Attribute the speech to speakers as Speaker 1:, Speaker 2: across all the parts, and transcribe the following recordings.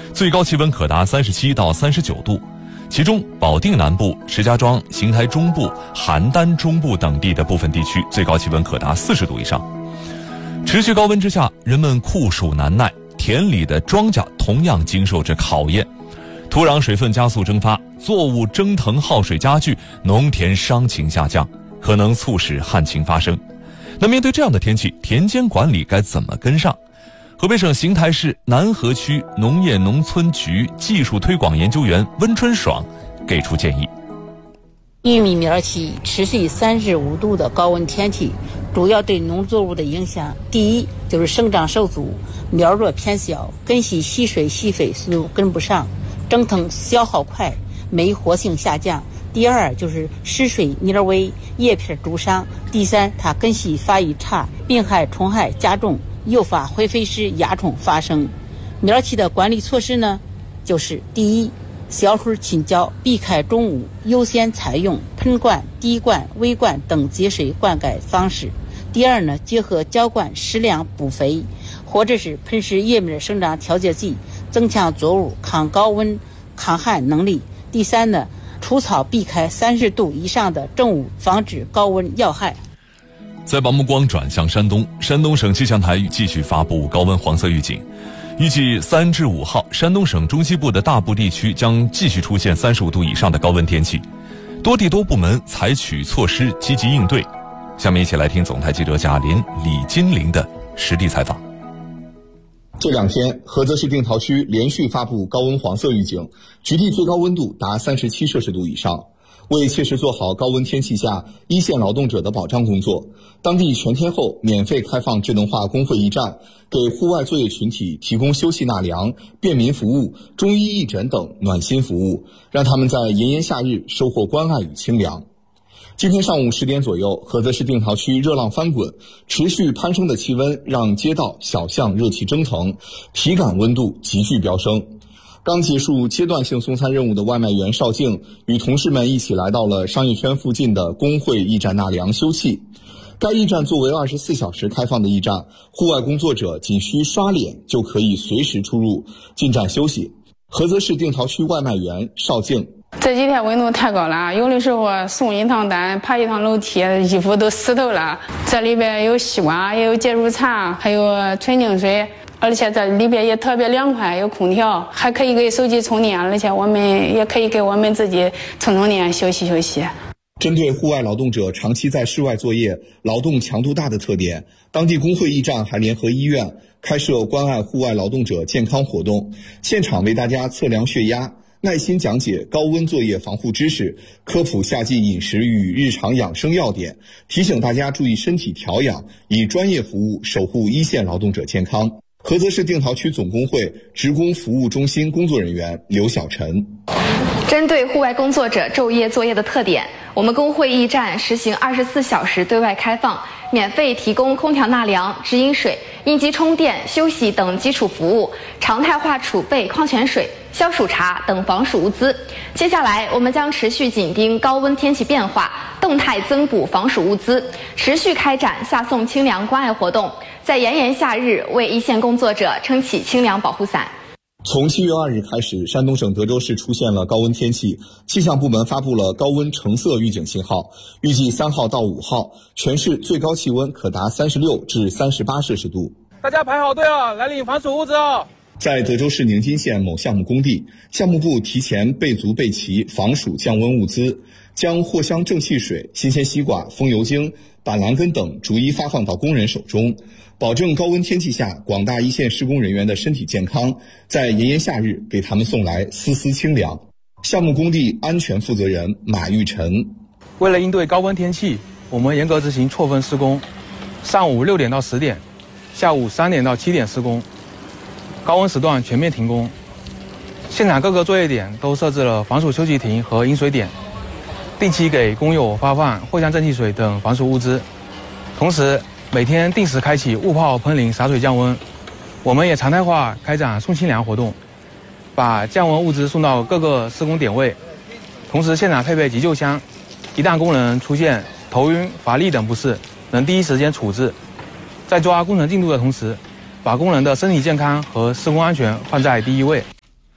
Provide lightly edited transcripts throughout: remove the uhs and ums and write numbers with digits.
Speaker 1: 最高气温可达37到39度。其中，保定南部、石家庄、邢台中部、邯郸中部等地的部分地区最高气温可达40度以上。持续高温之下，人们酷暑难耐，田里的庄稼同样经受着考验。土壤水分加速蒸发，作物蒸腾耗水加剧，农田伤情下降，可能促使旱情发生。那面对这样的天气，田间管理该怎么跟上？河北省邢台市南河区农业农村局技术推广研究员温春爽给出建议。
Speaker 2: 玉米苗期持续35度的高温天气，主要对农作物的影响，第一就是生长受阻，苗弱偏小，根系吸水吸肥速度跟不上，蒸腾消耗快，酶活性下降。第二就是湿水蔫微，叶片灼伤。第三，它根系发育差，病害虫害加重，诱发灰飞虱蚜虫发生。苗期的管理措施呢，就是第一，小水浸浇，避开中午，优先采用喷灌、滴灌、微灌等节水灌溉方式。第二呢，结合浇灌适量补肥，或者是喷施叶面生长调节剂，增强作物抗高温、抗旱能力。第三呢，除草避开30度以上的正午，防止高温要害。
Speaker 1: 再把目光转向山东，山东省气象台继续发布高温黄色预警。预计3至5号，山东省中西部的大部地区将继续出现35度以上的高温天气，多地多部门采取措施积极应对。下面一起来听总台记者贾林、李金玲的实地采访。
Speaker 3: 这两天，菏泽市定陶区连续发布高温黄色预警，局地最高温度达37摄氏度以上。为切实做好高温天气下一线劳动者的保障工作，当地全天候免费开放智能化工会驿站，给户外作业群体提供休息纳凉、便民服务、中医义诊等暖心服务，让他们在炎炎夏日收获关爱与清凉。今天上午10点左右，菏泽市定陶区热浪翻滚，持续攀升的气温让街道小巷热气蒸腾，体感温度急剧飙升。刚结束阶段性送餐任务的外卖员邵静与同事们一起来到了商业圈附近的工会驿站纳凉休憩。该驿站作为24小时开放的驿站，户外工作者仅需刷脸就可以随时出入，进站休息。菏泽市定陶区外卖员邵静：
Speaker 4: 这几天温度太高了，有的时候送一趟单，爬一趟楼梯，衣服都湿透了。这里边有西瓜，也有解暑茶，还有纯净水，而且这里边也特别凉快，有空调，还可以给手机充电，而且我们也可以给我们自己充电，休息休息。
Speaker 3: 针对户外劳动者长期在室外作业、劳动强度大的特点，当地工会驿站还联合医院开设关爱户外劳动者健康活动，现场为大家测量血压，耐心讲解高温作业防护知识，科普夏季饮食与日常养生要点，提醒大家注意身体调养，以专业服务守护一线劳动者健康。菏泽市定陶区总工会职工服务中心工作人员刘小晨：
Speaker 5: 针对户外工作者昼夜作业的特点，我们工会驿站实行24小时对外开放，免费提供空调纳凉、直饮水、应急充电、休息等基础服务，常态化储备矿泉水、消暑茶等防暑物资。接下来，我们将持续紧盯高温天气变化，动态增补防暑物资，持续开展夏送清凉关爱活动，在炎炎夏日为一线工作者撑起清凉保护伞。
Speaker 3: 从7月2日开始，山东省德州市出现了高温天气，气象部门发布了高温橙色预警信号，预计3号到5号，全市最高气温可达36至38摄氏度。
Speaker 6: 大家排好队啊，来领防暑物资啊！
Speaker 3: 在德州市宁津县某项目工地，项目部提前备足备齐防暑降温物资，将藿香正气水、新鲜西瓜、风油精、板蓝根等逐一发放到工人手中，保证高温天气下广大一线施工人员的身体健康，在炎炎夏日给他们送来丝丝清凉。项目工地安全负责人马玉晨：
Speaker 6: 为了应对高温天气，我们严格执行错峰施工，上午6点到10点，下午3点到7点施工，高温时段全面停工。现场各个作业点都设置了防暑休息亭和饮水点，定期给工友发放藿香正气水等防暑物资，同时每天定时开启雾泡喷淋洒水降温。我们也常态化开展送清凉活动，把降温物资送到各个施工点位，同时现场配备急救箱，一旦工人出现头晕、乏力等不适，能第一时间处置。在抓工程进度的同时，把工人的身体健康和施工安全放在第一位。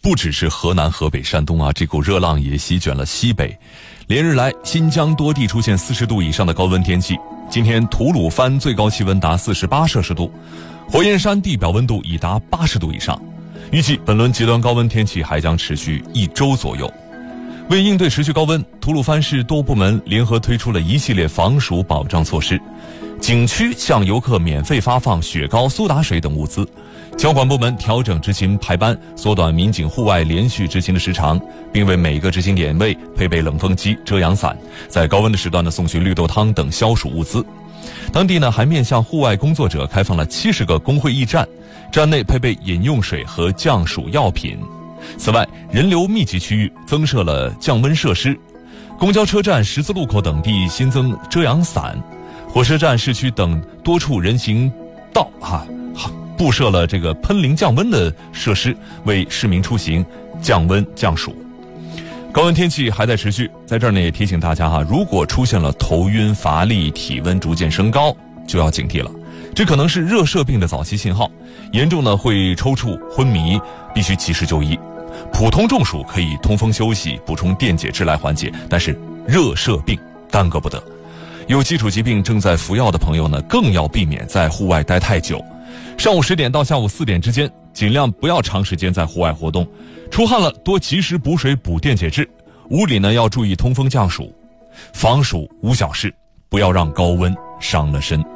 Speaker 1: 不只是河南、河北、山东啊，这股热浪也席卷了西北。连日来，新疆多地出现40度以上的高温天气。今天吐鲁番最高气温达48摄氏度，火焰山地表温度已达80度以上。预计本轮极端高温天气还将持续1周左右。为应对持续高温，吐鲁番市多部门联合推出了一系列防暑保障措施。景区向游客免费发放雪糕、苏打水等物资。交管部门调整执勤排班，缩短民警户外连续执勤的时长，并为每个执勤点位配备冷风机、遮阳伞，在高温的时段送去绿豆汤等消暑物资。当地还面向户外工作者开放了70个工会驿站，站内配备饮用水和降暑药品。此外，人流密集区域增设了降温设施，公交车站、十字路口等地新增遮阳伞，火车站、市区等多处人行道布设了这个喷淋降温的设施，为市民出行降温降暑。高温天气还在持续，在这儿呢也提醒大家如果出现了头晕、乏力、体温逐渐升高，就要警惕了。这可能是热射病的早期信号，严重会抽搐、昏迷，必须及时就医。普通中暑可以通风休息，补充电解质来缓解，但是热射病耽搁不得。有基础疾病正在服药的朋友呢，更要避免在户外待太久。上午10点到下午4点之间，尽量不要长时间在户外活动。出汗了，多及时补水补电解质。屋里呢要注意通风降暑，防暑无小事，不要让高温伤了身。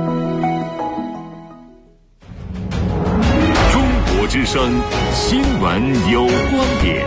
Speaker 7: 中国之声新闻有观点，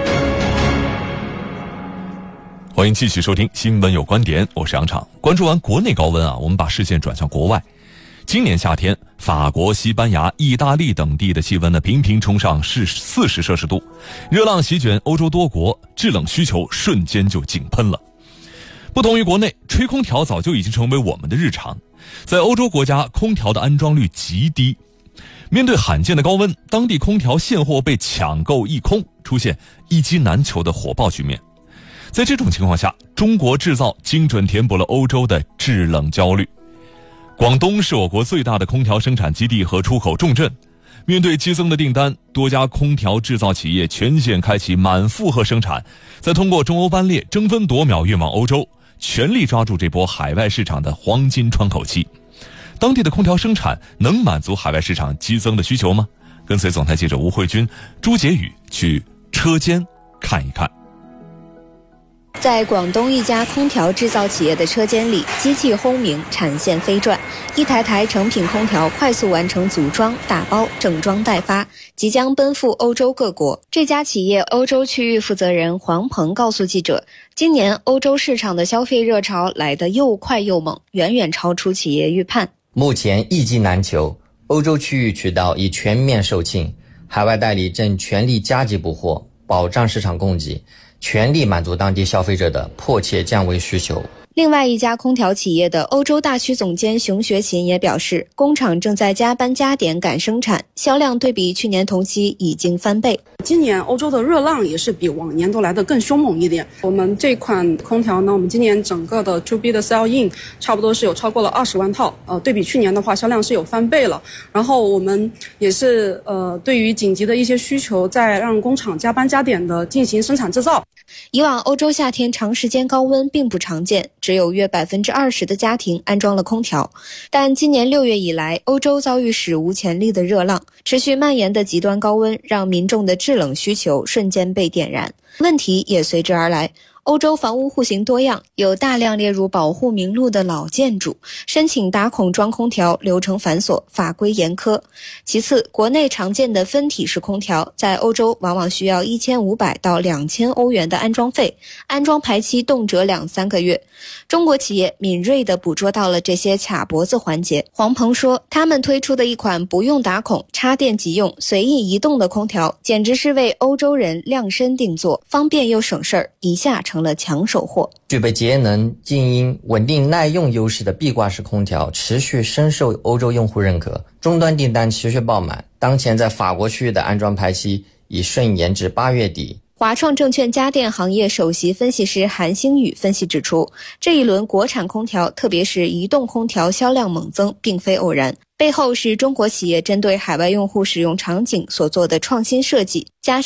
Speaker 1: 欢迎继续收听新闻有观点，我是杨畅。关注完国内高温我们把视线转向国外。今年夏天，法国、西班牙、意大利等地的气温频频冲上40摄氏度，热浪席卷欧洲多国，制冷需求瞬间就井喷了。不同于国内，吹空调早就已经成为我们的日常。在欧洲国家，空调的安装率极低。面对罕见的高温，当地空调现货被抢购一空，出现一机难求的火爆局面。在这种情况下，中国制造精准填补了欧洲的制冷焦虑。广东是我国最大的空调生产基地和出口重镇，面对激增的订单，多家空调制造企业全线开启满负荷生产，再通过中欧班列争分夺秒运往欧洲，全力抓住这波海外市场的黄金窗口期。当地的空调生产能满足海外市场激增的需求吗？跟随总台记者吴慧君、朱杰宇去车间看一看。
Speaker 8: 在广东一家空调制造企业的车间里，机器轰鸣，产线飞转，一台台成品空调快速完成组装、打包、整装待发，即将奔赴欧洲各国。这家企业欧洲区域负责人黄鹏告诉记者，今年欧洲市场的消费热潮来得又快又猛，远远超出企业预判。
Speaker 9: 目前一机难求，欧洲区域渠道已全面售罄，海外代理正全力加急补货，保障市场供给，全力满足当地消费者的迫切降温需求。
Speaker 8: 另外一家空调企业的欧洲大区总监熊学勤也表示，工厂正在加班加点赶生产，销量对比去年同期已经翻倍。
Speaker 10: 今年欧洲的热浪也是比往年都来得更凶猛一点。我们这款空调呢，我们今年整个的 2B 的 sell in 差不多是有超过了20万套，对比去年的话销量是有翻倍了。然后我们也是对于紧急的一些需求，在让工厂加班加点的进行生产制造。
Speaker 8: 以往欧洲夏天长时间高温并不常见，只有约20%的家庭安装了空调。但今年6月以来，欧洲遭遇史无前例的热浪，持续蔓延的极端高温让民众的制冷需求瞬间被点燃，问题也随之而来。欧洲房屋户型多样，有大量列入保护名录的老建筑，申请打孔装空调流程繁琐，法规严苛。其次，国内常见的分体式空调在欧洲往往需要1500到2000欧元的安装费，安装排期动辄2-3个月。中国企业敏锐地捕捉到了这些卡脖子环节。黄鹏说，他们推出的一款不用打孔、插电即用、随意移动的空调，简直是为欧洲人量身定做，方便又省事儿，一下成了抢手货。
Speaker 9: 具备节能、静音、稳定、耐用优势的壁挂式空调持续深受欧洲用户认可，终端订单持续爆满。当前在法国区域的安装排期已顺延至8月底。
Speaker 8: 华创证券家电行业首席分析师韩星宇分析指出，这一轮国产空调，特别是移动空调销量猛增，并非偶然，背后是中国企业针对海外用户使用场景所做的创新设计，加